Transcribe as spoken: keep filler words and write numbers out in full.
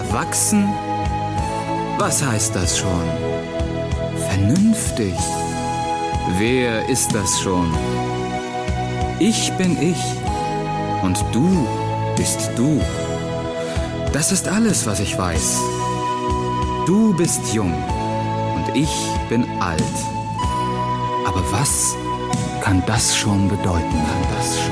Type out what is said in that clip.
Erwachsen? Was heißt das schon? Vernünftig? Wer ist das schon? Ich bin ich und du bist du. Das ist alles, was ich weiß. Du bist jung und ich bin alt. Aber was kann das schon bedeuten? Kann das schon